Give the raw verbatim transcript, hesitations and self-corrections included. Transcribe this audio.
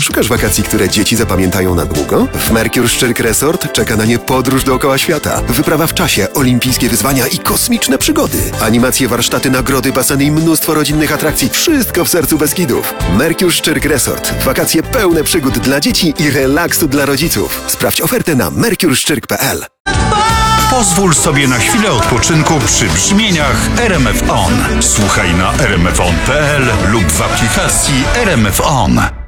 Szukasz wakacji, które dzieci zapamiętają na długo? W Mercure Szczyrk Resort czeka na nie podróż dookoła świata. Wyprawa w czasie, olimpijskie wyzwania i kosmiczne przygody. Animacje, warsztaty, nagrody, baseny i mnóstwo rodzinnych atrakcji. Wszystko w sercu Beskidów. Mercure Szczyrk Resort. Wakacje pełne przygód dla dzieci i relaksu dla rodziców. Sprawdź ofertę na mercure szczyrk kropka p l. Pozwól sobie na chwilę odpoczynku przy brzmieniach R M F On. Słuchaj na r m f on kropka p l lub w aplikacji R M F On.